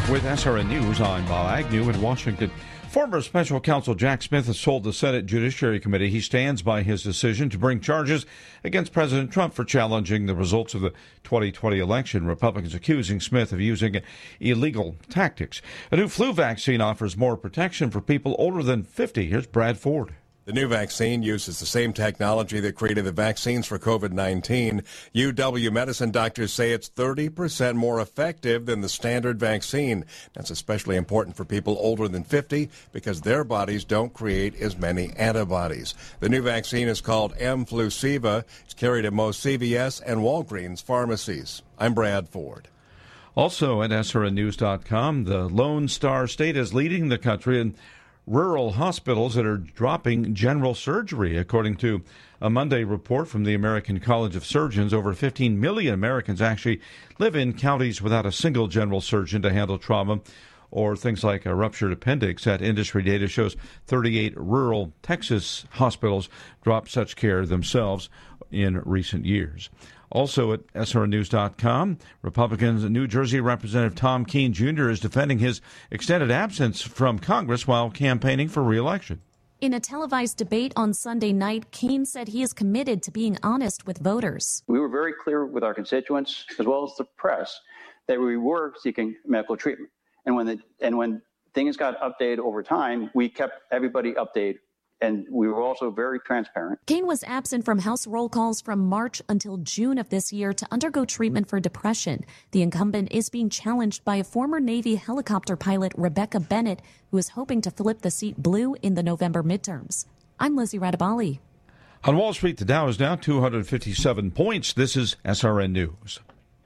With SRN News, I'm Bob Agnew in Washington. Former special counsel Jack Smith has told the Senate Judiciary Committee he stands by his decision to bring charges against President Trump for challenging the results of the 2020 election. Republicans accusing Smith of using illegal tactics. A new flu vaccine offers more protection for people older than 50. Here's Brad Ford. The new vaccine uses the same technology that created the vaccines for COVID-19. UW Medicine doctors say it's 30% more effective than the standard vaccine. That's especially important for people older than 50 because their bodies don't create as many antibodies. The new vaccine is called Mflusiva. It's carried at most CVS and Walgreens pharmacies. I'm Brad Ford. Also at SRNnews.com, the Lone Star State is leading the country in rural hospitals that are dropping general surgery. According to a Monday report from the American College of Surgeons, over 15 million Americans actually live in counties without a single general surgeon to handle trauma or things like a ruptured appendix. That industry data shows 38 rural Texas hospitals dropped such care themselves in recent years. Also at SRNnews.com, Republicans' New Jersey Representative Tom Keene Jr. is defending his extended absence from Congress while campaigning for re-election. In a televised debate on Sunday night, Keene said he is committed to being honest with voters. We were very clear with our constituents, as well as the press, that we were seeking medical treatment. And when things got updated over time, we kept everybody updated. And we were also very transparent. Keene was absent from House roll calls from March until June of this year to undergo treatment for depression. The incumbent is being challenged by a former Navy helicopter pilot, Rebecca Bennett, who is hoping to flip the seat blue in the November midterms. I'm Lizzie Radabali. On Wall Street, the Dow is down 257 points. This is SRN News.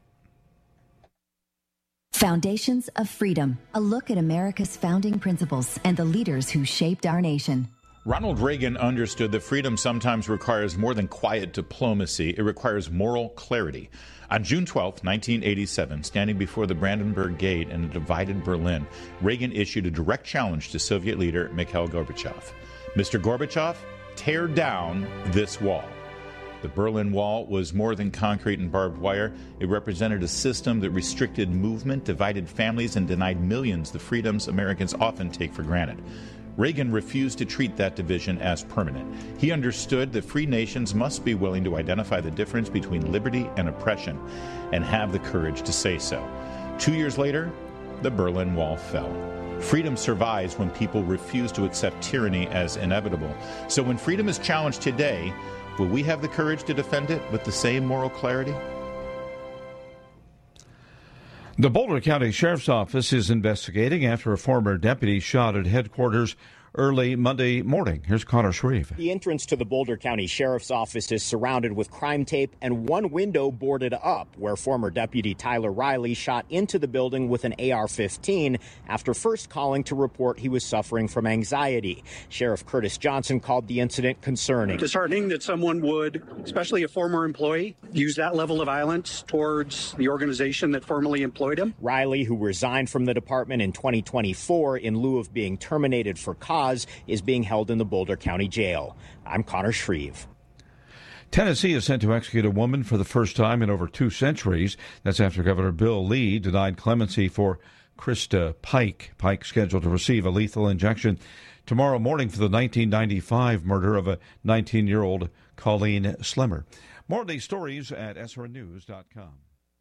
Foundations of Freedom, a look at America's founding principles and the leaders who shaped our nation. Ronald Reagan understood that freedom sometimes requires more than quiet diplomacy. It requires moral clarity. On June 12, 1987, standing before the Brandenburg Gate in a divided Berlin, Reagan issued a direct challenge to Soviet leader Mikhail Gorbachev. Mr. Gorbachev, tear down this wall. The Berlin Wall was more than concrete and barbed wire. It represented a system that restricted movement, divided families, and denied millions the freedoms Americans often take for granted. Reagan refused to treat that division as permanent. He understood that free nations must be willing to identify the difference between liberty and oppression and have the courage to say so. 2 years later, the Berlin Wall fell. Freedom survives when people refuse to accept tyranny as inevitable. So when freedom is challenged today, will we have the courage to defend it with the same moral clarity? The Boulder County Sheriff's Office is investigating after a former deputy shot at headquarters early Monday morning. Here's Connor Shreve. The entrance to the Boulder County Sheriff's Office is surrounded with crime tape and one window boarded up where former Deputy Tyler Riley shot into the building with an AR-15 after first calling to report he was suffering from anxiety. Sheriff Curtis Johnson called the incident concerning. Disheartening that someone would, especially a former employee, use that level of violence towards the organization that formerly employed him. Riley, who resigned from the department in 2024 in lieu of being terminated for cause, is being held in the Boulder County Jail. I'm Connor Shreve. Tennessee is set to execute a woman for the first time in over 2 centuries. That's after Governor Bill Lee denied clemency for Krista Pike. Pike scheduled to receive a lethal injection tomorrow morning for the 1995 murder of a 19-year-old Colleen Slimmer. More of these stories at srnnews.com.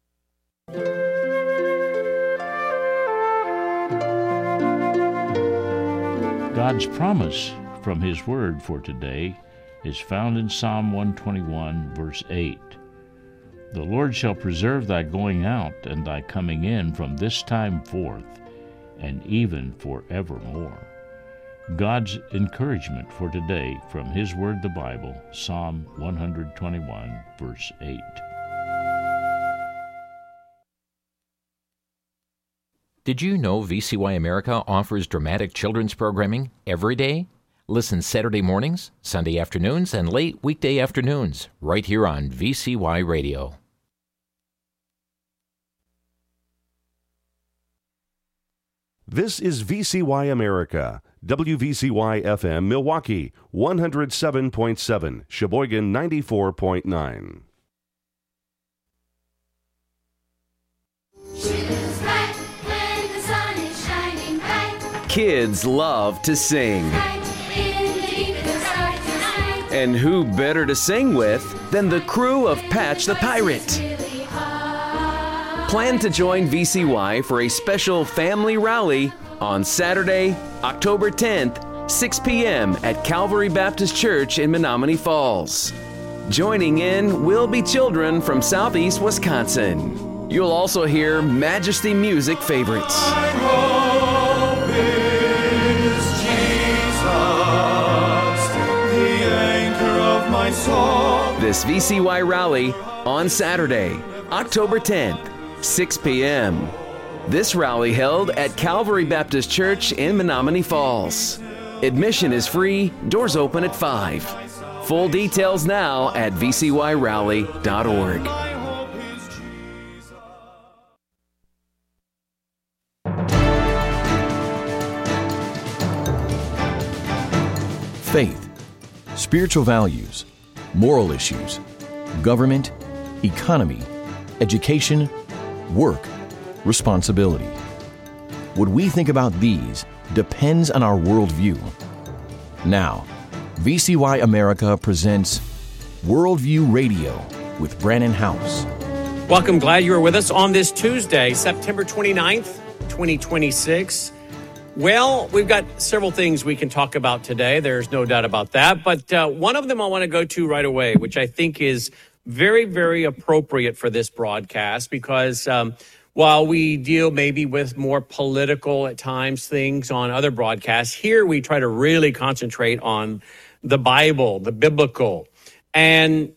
God's promise from His Word for today is found in Psalm 121, verse 8. The Lord shall preserve thy going out and thy coming in from this time forth, and even forevermore. God's encouragement for today from His Word, the Bible, Psalm 121, verse 8. Did you know VCY America offers dramatic children's programming every day? Listen Saturday mornings, Sunday afternoons, and late weekday afternoons, right here on VCY Radio. This is VCY America, WVCY FM Milwaukee, 107.7, Sheboygan 94.9. Shoes back when the sun kids love to sing. And who better to sing with than the crew of Patch the Pirate? Plan to join VCY for a special family rally on Saturday, October 10th, 6 p.m. at Calvary Baptist Church in Menomonee Falls. Joining in will be children from Southeast Wisconsin. You'll also hear Majesty Music favorites. This VCY rally on Saturday, October 10th, 6 p.m. This rally held at Calvary Baptist Church in Menomonee Falls. Admission is free, doors open at 5. Full details now at vcyrally.org. Faith, spiritual values, moral issues, government, economy, education, work, responsibility. What we think about these depends on our worldview. Now, VCY America presents Worldview Radio with Brannon Howse. Welcome. Glad you are with us on this Tuesday, September 29th, 2026. Well, we've got several things we can talk about today. There's no doubt about that. But one of them I want to go to right away, which I think is very, very appropriate for this broadcast because while we deal maybe with more political at times things on other broadcasts, here we try to really concentrate on the Bible, the biblical. And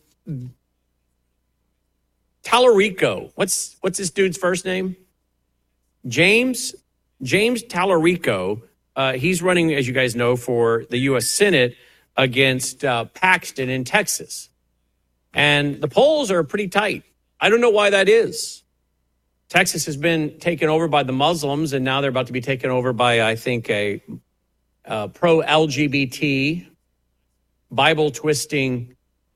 Tallarico, what's this dude's first name? James Tallarico, he's running, as you guys know, for the U.S. Senate against Paxton in Texas. And the polls are pretty tight. I don't know why that is. Texas has been taken over by the Muslims, and now they're about to be taken over by, I think, a pro-LGBT, Bible-twisting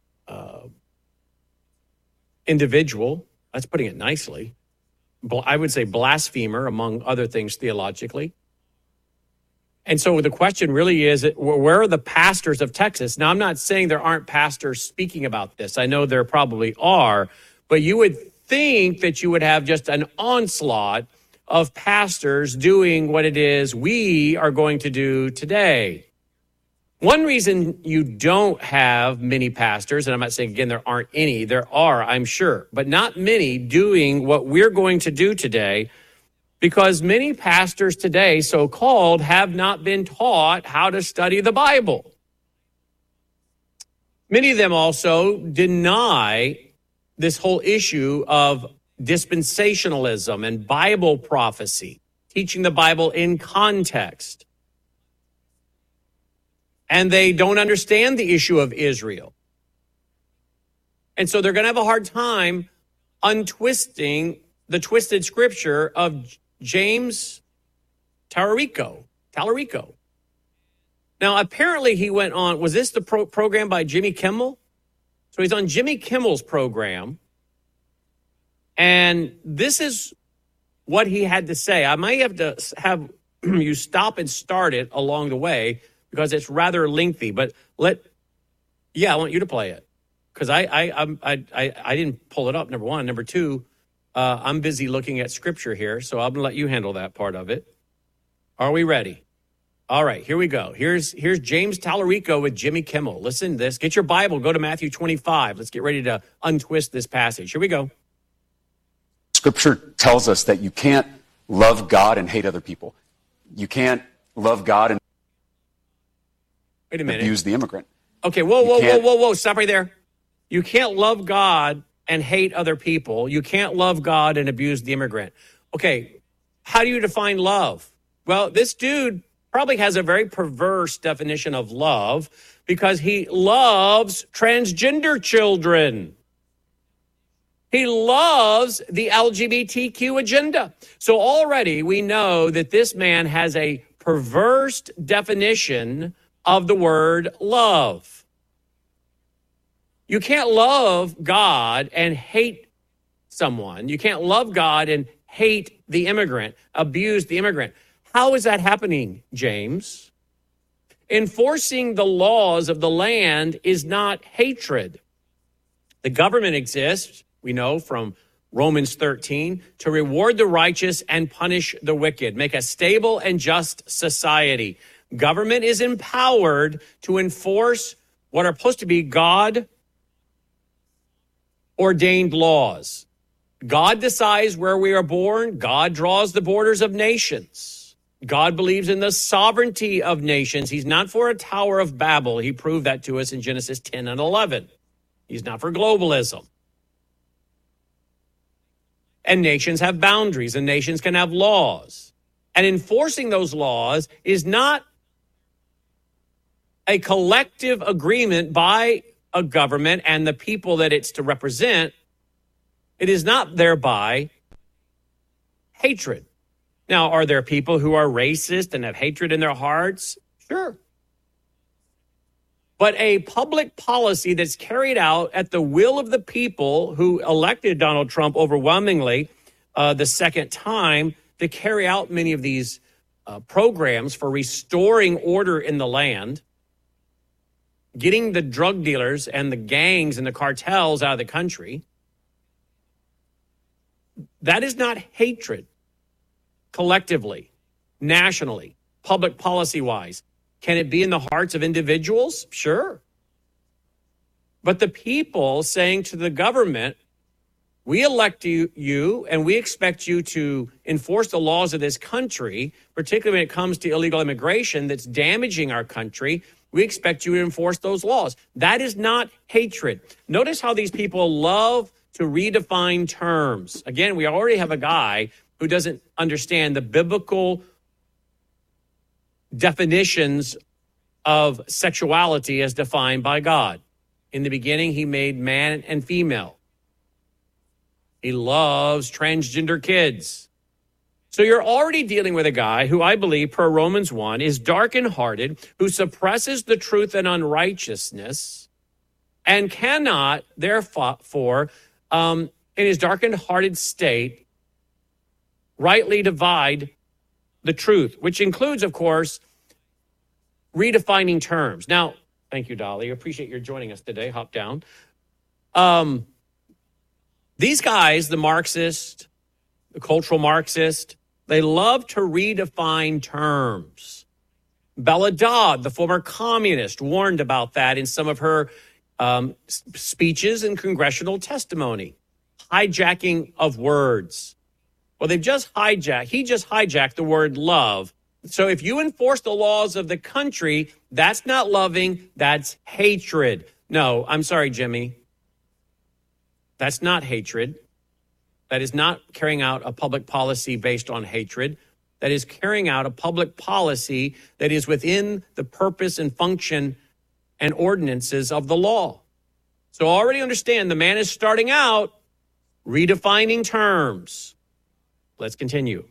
individual. That's putting it nicely. I would say blasphemer, among other things theologically. And so the question really is, where are the pastors of Texas? Now, I'm not saying there aren't pastors speaking about this. I know there probably are, but you would think that you would have just an onslaught of pastors doing what it is we are going to do today. One reason you don't have many pastors, and I'm not saying, again, there aren't any, there are, I'm sure, but not many doing what we're going to do today, because many pastors today, so-called, have not been taught how to study the Bible. Many of them also deny this whole issue of dispensationalism and Bible prophecy, teaching the Bible in context. And they don't understand the issue of Israel. And so they're going to have a hard time untwisting the twisted scripture of James Tallarico. Now, apparently he went on, was this the program by Jimmy Kimmel? So he's on Jimmy Kimmel's program. And this is what he had to say. I might have to have you stop and start it along the way, because it's rather lengthy, but I want you to play it, because I didn't pull it up, number one. Number two, I'm busy looking at scripture here, so I'm going to let you handle that part of it. Are we ready? All right, here we go. Here's James Tallarico with Jimmy Kimmel. Listen to this. Get your Bible. Go to Matthew 25. Let's get ready to untwist this passage. Here we go. Scripture tells us that you can't love God and hate other people. You can't love God and Wait a minute. abuse the immigrant. Okay, whoa. Stop right there. You can't love God and hate other people. You can't love God and abuse the immigrant. Okay, how do you define love? Well, this dude probably has a very perverse definition of love, because he loves transgender children. He loves the LGBTQ agenda. So already we know that this man has a perverse definition of the word love. You can't love God and hate someone. You can't love God and hate the immigrant, abuse the immigrant. How is that happening, James? Enforcing the laws of the land is not hatred. The government exists, we know from Romans 13, to reward the righteous and punish the wicked, make a stable and just society. Government is empowered to enforce what are supposed to be God-ordained laws. God decides where we are born. God draws the borders of nations. God believes in the sovereignty of nations. He's not for a Tower of Babel. He proved that to us in Genesis 10 and 11. He's not for globalism. And nations have boundaries, and nations can have laws. And enforcing those laws is not a collective agreement by a government and the people that it's to represent. It is not thereby hatred. Now, are there people who are racist and have hatred in their hearts? Sure. But a public policy that's carried out at the will of the people who elected Donald Trump overwhelmingly the second time to carry out many of these programs for restoring order in the land, getting the drug dealers and the gangs and the cartels out of the country, that is not hatred collectively, nationally, public policy-wise. Can it be in the hearts of individuals? Sure. But the people saying to the government, we elect you and we expect you to enforce the laws of this country, particularly when it comes to illegal immigration that's damaging our country. We expect you to enforce those laws. That is not hatred. Notice how these people love to redefine terms. Again, we already have a guy who doesn't understand the biblical definitions of sexuality as defined by God. In the beginning, he made man and female. He loves transgender kids. So you're already dealing with a guy who I believe, per Romans 1, is dark-hearted, who suppresses the truth and unrighteousness, and cannot, therefore, in his darkened-hearted state, rightly divide the truth, which includes, of course, redefining terms. Now, thank you, Dolly. I appreciate your joining us today. Hop down. These guys, the Marxist, the cultural Marxist, they love to redefine terms. Bella Dodd, the former communist, warned about that in some of her speeches and congressional testimony. Hijacking of words. Well, he just hijacked the word love. So if you enforce the laws of the country, that's not loving, that's hatred. No, I'm sorry, Jimmy. That's not hatred. That is not carrying out a public policy based on hatred. That is carrying out a public policy that is within the purpose and function and ordinances of the law. So already understand the man is starting out redefining terms. Let's continue.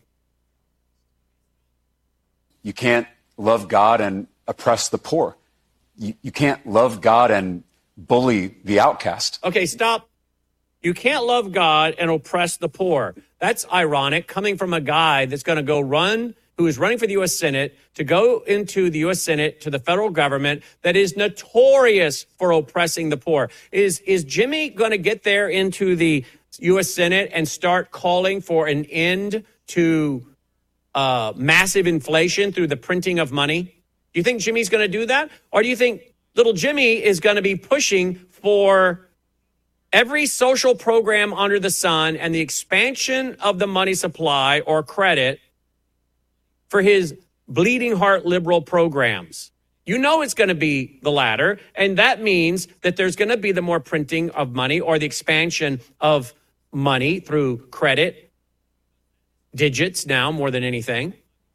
You can't love God and oppress the poor. You can't love God and bully the outcast. Okay, stop. You can't love God and oppress the poor. That's ironic, coming from a guy that's going to go run, who is running for the U.S. Senate, to go into the U.S. Senate, to the federal government, that is notorious for oppressing the poor. Is Jimmy going to get there into the U.S. Senate and start calling for an end to massive inflation through the printing of money? Do you think Jimmy's going to do that? Or do you think little Jimmy is going to be pushing for every social program under the sun and the expansion of the money supply or credit for his bleeding heart liberal programs? You know it's going to be the latter, and that means that there's going to be the more printing of money or the expansion of money through credit, digits now more than anything.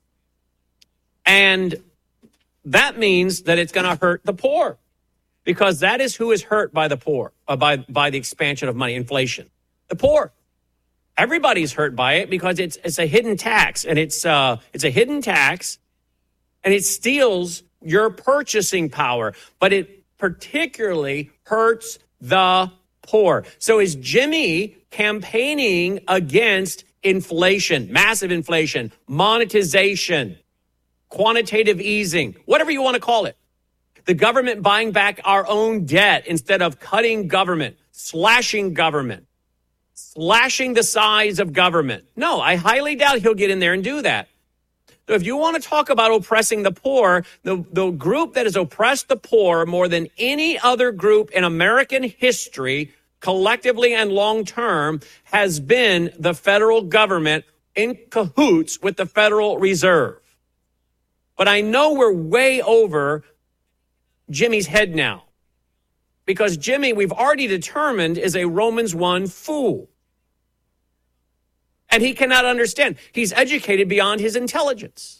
And that means that it's going to hurt the poor, because that is who is hurt by the poor, by the expansion of money, inflation. The poor. Everybody's hurt by it because it's a hidden tax, and it's a hidden tax, and it steals your purchasing power, but it particularly hurts the poor. So is Jimmy campaigning against inflation, massive inflation, monetization, quantitative easing, whatever you want to call it. The government buying back our own debt instead of cutting government, slashing government, slashing the size of government. No, I highly doubt he'll get in there and do that. So if you want to talk about oppressing the poor, the group that has oppressed the poor more than any other group in American history, collectively and long term, has been the federal government in cahoots with the Federal Reserve. But I know we're way over Jimmy's head now, because Jimmy, we've already determined, is a Romans 1 fool. And he cannot understand. He's educated beyond his intelligence.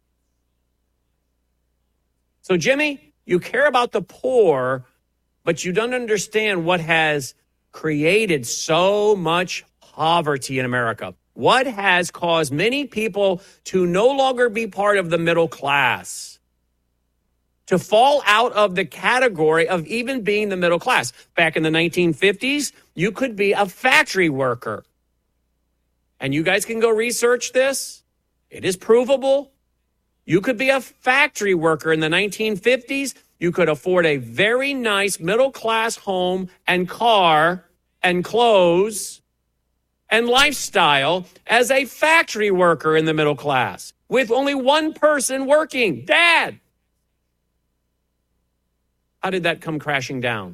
So, Jimmy, you care about the poor, but you don't understand what has created so much poverty in America. What has caused many people to no longer be part of the middle class, to fall out of the category of even being the middle class. Back in the 1950s, you could be a factory worker. And you guys can go research this. It is provable. You could be a factory worker in the 1950s. You could afford a very nice middle-class home and car and clothes and lifestyle as a factory worker in the middle class with only one person working, Dad. How did that come crashing down?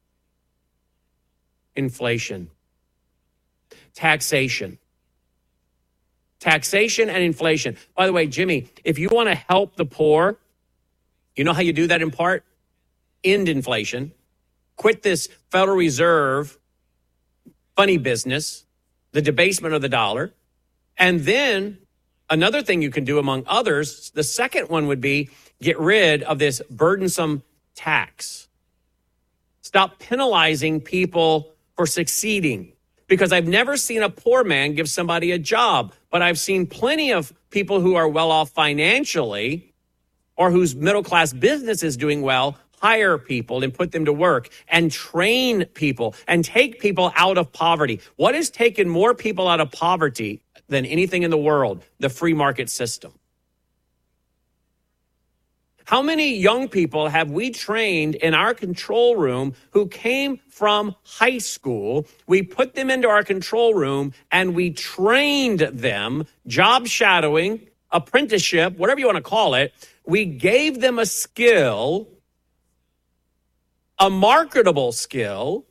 Inflation. Taxation. Taxation and inflation. By the way, Jimmy, if you want to help the poor, you know how you do that in part? End inflation. Quit this Federal Reserve funny business, the debasement of the dollar. And then another thing you can do, among others, the second one would be get rid of this burdensome tax. Stop penalizing people for succeeding. Because I've never seen a poor man give somebody a job, but I've seen plenty of people who are well off financially or whose middle class business is doing well, hire people and put them to work and train people and take people out of poverty. What has taken more people out of poverty than anything in the world? The free market system. How many young people have we trained in our control room who came from high school? We put them into our control room and we trained them, job shadowing, apprenticeship, whatever you want to call it. We gave them a skill, a marketable skill.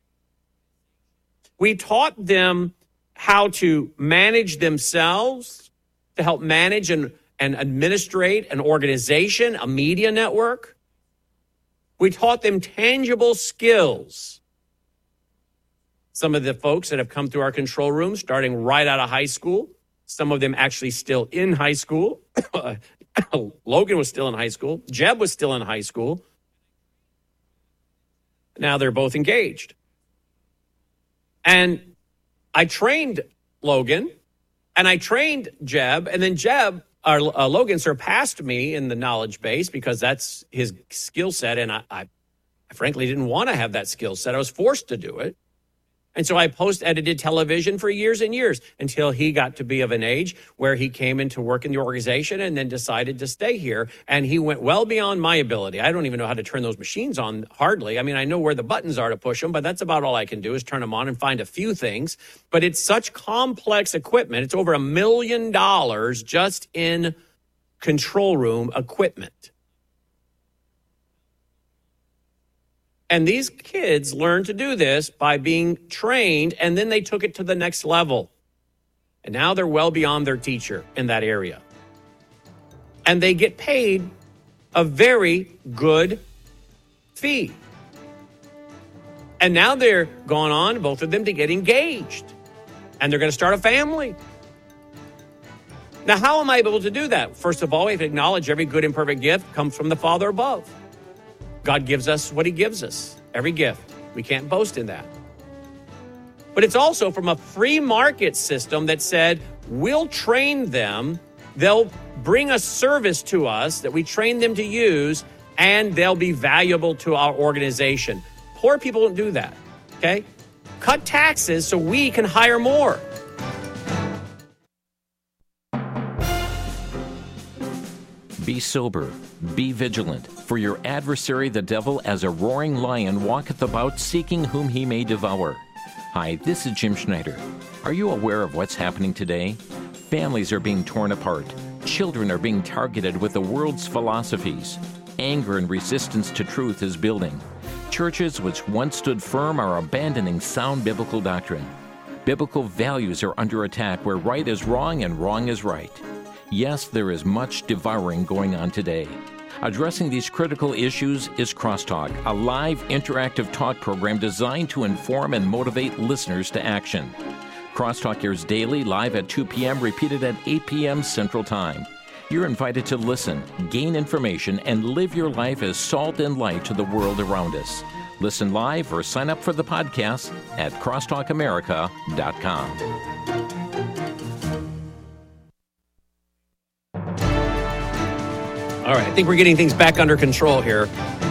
We taught them how to manage themselves, to help manage and administrate an organization, a media network. We taught them tangible skills. Some of the folks that have come through our control room starting right out of high school, some of them actually still in high school. Logan was still in high school. Jeb was still in high school. Now they're both engaged. And I trained Logan and I trained Jeb, and then Logan surpassed me in the knowledge base because that's his skill set. And I frankly didn't want to have that skill set. I was forced to do it. And so I post-edited television for years and years until he got to be of an age where he came into work in the organization and then decided to stay here. And he went well beyond my ability. I don't even know how to turn those machines on, hardly. I mean, I know where the buttons are to push them, but that's about all I can do is turn them on and find a few things. But it's such complex equipment. It's over $1 million just in control room equipment. And these kids learned to do this by being trained, and then they took it to the next level. And now they're well beyond their teacher in that area. And they get paid a very good fee. And now they're gone on, both of them, to get engaged. And they're going to start a family. Now, how am I able to do that? First of all, we have to acknowledge every good and perfect gift comes from the Father above. God gives us what he gives us, every gift. We can't boast in that. But it's also from a free market system that said, we'll train them, they'll bring a service to us that we train them to use, and they'll be valuable to our organization. Poor people don't do that, okay? Cut taxes so we can hire more. Be sober, be vigilant, for your adversary the devil as a roaring lion walketh about seeking whom he may devour. Hi, this is Jim Schneider. Are you aware of what's happening today? Families are being torn apart. Children are being targeted with the world's philosophies. Anger and resistance to truth is building. Churches which once stood firm are abandoning sound biblical doctrine. Biblical values are under attack where right is wrong and wrong is right. Yes, there is much devouring going on today. Addressing these critical issues is Crosstalk, a live interactive talk program designed to inform and motivate listeners to action. Crosstalk airs daily, live at 2 p.m., repeated at 8 p.m. Central Time. You're invited to listen, gain information, and live your life as salt and light to the world around us. Listen live or sign up for the podcast at crosstalkamerica.com. All right, I think we're getting things back under control here.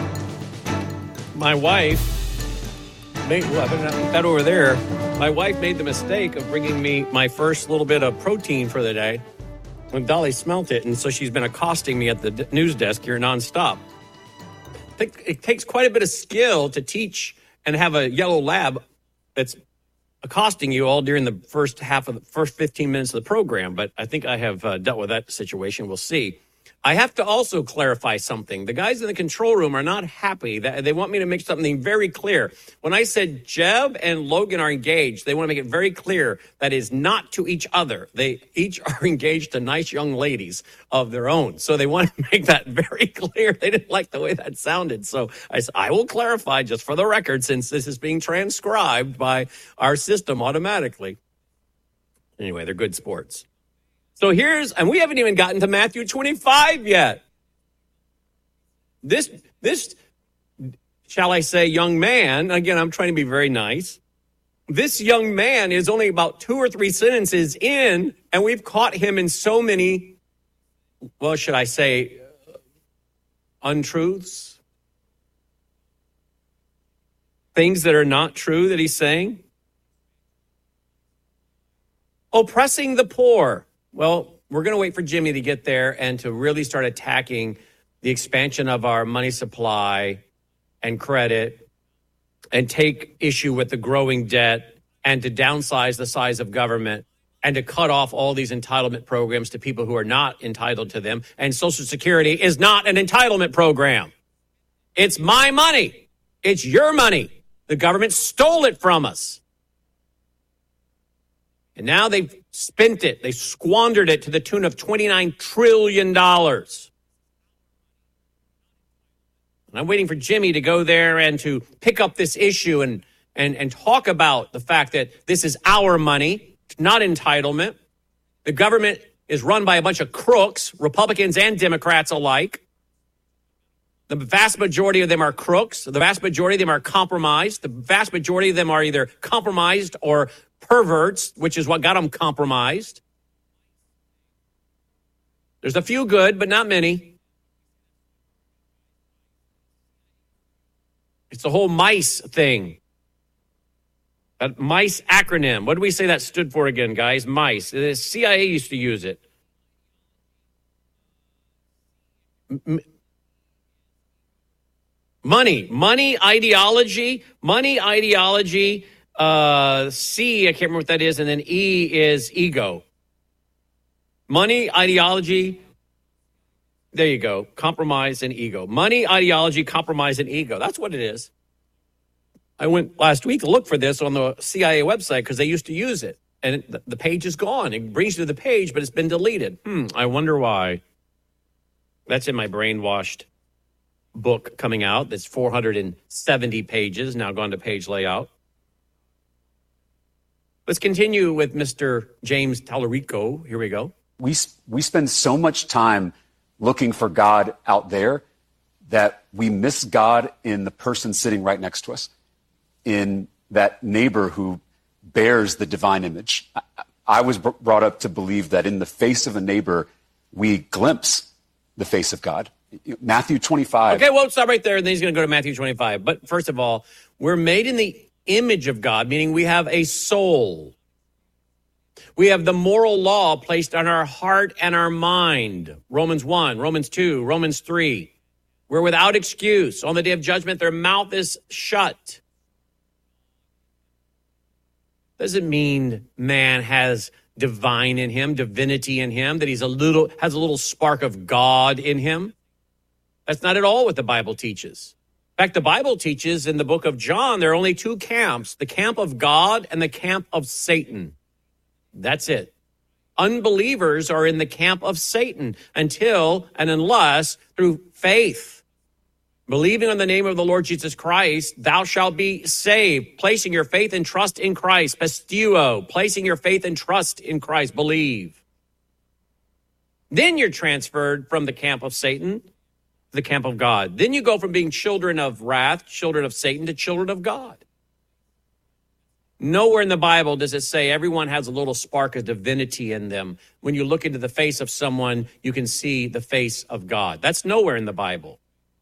My wife made, well, I better not put that over there. My wife made the mistake of bringing me my first little bit of protein for the day when Dolly smelt it, and so she's been accosting me at the news desk here nonstop. It takes quite a bit of skill to teach and have a yellow lab that's accosting you all during the first 15 minutes of the program, but I think I have dealt with that situation. We'll see. I have to also clarify something. The guys in the control room are not happy. They want me to make something very clear. When I said Jeb and Logan are engaged, they want to make it very clear that is not to each other. They each are engaged to nice young ladies of their own. So they want to make that very clear. They didn't like the way that sounded. So I said, I will clarify just for the record, since this is being transcribed by our system automatically. Anyway, they're good sports. So and we haven't even gotten to Matthew 25 yet. This, shall I say, young man, again, I'm trying to be very nice. This young man is only about 2 or 3 sentences in, and we've caught him in so many, well, should I say, untruths? Things that are not true that he's saying. Oppressing the poor. Well, we're going to wait for Jimmy to get there and to really start attacking the expansion of our money supply and credit and take issue with the growing debt and to downsize the size of government and to cut off all these entitlement programs to people who are not entitled to them. And Social Security is not an entitlement program. It's my money. It's your money. The government stole it from us. And now they've spent it. They squandered it to the tune of $29 trillion. And I'm waiting for Jimmy to go there and to pick up this issue and talk about the fact that this is our money, not entitlement. The government is run by a bunch of crooks, Republicans and Democrats alike. The vast majority of them are crooks. The vast majority of them are compromised. The vast majority of them are either compromised or perverts, which is what got them compromised. There's a few good, but not many. It's the whole MICE thing. That MICE acronym. What do we say that stood for again, guys? MICE. The CIA used to use it. Money, ideology. C, I can't remember what that is, and then E is ego. Money, ideology, there you go, compromise and ego. Money, ideology, compromise, and ego. That's what it is. I went last week to look for this on the CIA website because they used to use it, and the page is gone. It brings you to the page, but it's been deleted. I wonder why. That's in my brainwashed book coming out. That's 470 pages, now gone to page layout. Let's continue with Mr. James Tallarico. Here we go. We spend so much time looking for God out there that we miss God in the person sitting right next to us, in that neighbor who bears the divine image. I was brought up to believe that in the face of a neighbor, we glimpse the face of God. Matthew 25. Okay, well, stop right there, and then he's going to go to Matthew 25. But first of all, we're made in the image of God, meaning we have a soul. We have the moral law placed on our heart and our mind. Romans 1, Romans 2, Romans 3. We're without excuse. On the day of judgment, their mouth is shut. Doesn't mean man has divine in him, divinity in him, that he's has a little spark of God in him. That's not at all what the Bible teaches. In fact, the Bible teaches in the book of John, there are only two camps, the camp of God and the camp of Satan. That's it. Unbelievers are in the camp of Satan until and unless through faith, believing on the name of the Lord Jesus Christ, thou shalt be saved. Placing your faith and trust in Christ. Pisteuo, placing your faith and trust in Christ. Believe. Then you're transferred from the camp of Satan to the camp of God. Then you go from being children of wrath, children of Satan, to children of God. Nowhere in the Bible does it say everyone has a little spark of divinity in them. When you look into the face of someone, you can see the face of God. That's nowhere in the Bible.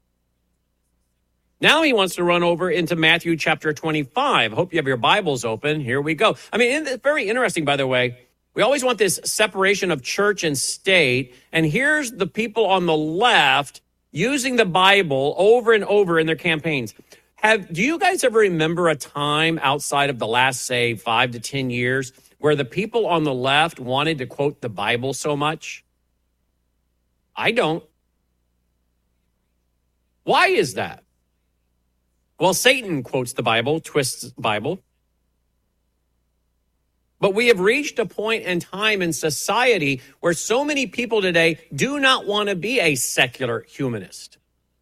Now he wants to run over into Matthew chapter 25. I hope you have your Bibles open. Here we go. I mean, it's very interesting, by the way. We always want this separation of church and state. And here's the people on the left using the Bible over and over in their campaigns. Do you guys ever remember a time outside of the last, say, 5 to 10 years where the people on the left wanted to quote the Bible so much? I don't. Why is that? Well, Satan quotes the Bible, twists the Bible. But we have reached a point in time in society where so many people today do not want to be a secular humanist.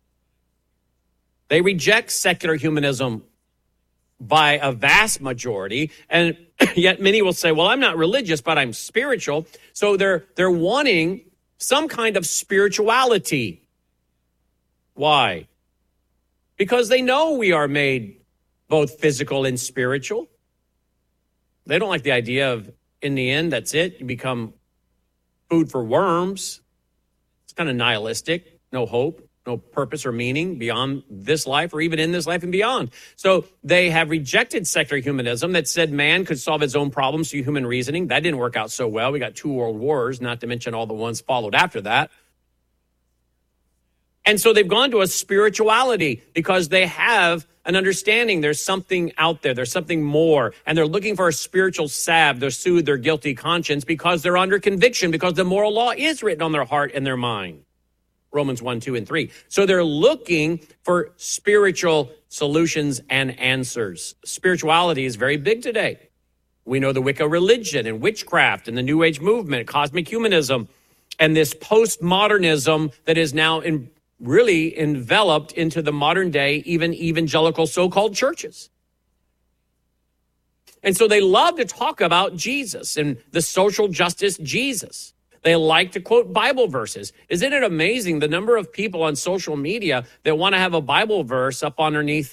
They reject secular humanism by a vast majority, and yet many will say, well, I'm not religious, but I'm spiritual. So they're wanting some kind of spirituality. Why? Because they know we are made both physical and spiritual. They don't like the idea of, in the end, that's it. You become food for worms. It's kind of nihilistic, no hope, no purpose or meaning beyond this life or even in this life and beyond. So they have rejected secular humanism that said man could solve his own problems through human reasoning. That didn't work out so well. We got 2 world wars, not to mention all the ones followed after that. And so they've gone to a spirituality because they have an understanding there's something out there, there's something more, and they're looking for a spiritual salve to soothe their guilty conscience because they're under conviction, because the moral law is written on their heart and their mind. Romans 1, 2, and 3. So they're looking for spiritual solutions and answers. Spirituality is very big today. We know the Wicca religion and witchcraft and the New Age movement, cosmic humanism, and this postmodernism that is now really enveloped into the modern day, even evangelical so-called churches. And so they love to talk about Jesus and the social justice Jesus. They like to quote Bible verses. Isn't it amazing the number of people on social media that want to have a Bible verse up underneath